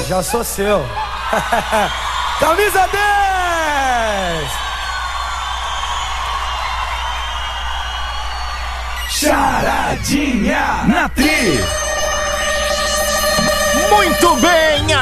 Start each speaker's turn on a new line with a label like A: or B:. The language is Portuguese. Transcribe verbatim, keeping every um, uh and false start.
A: já sou seu. Camisa dez!
B: Charadinha na Tri. Muito bem.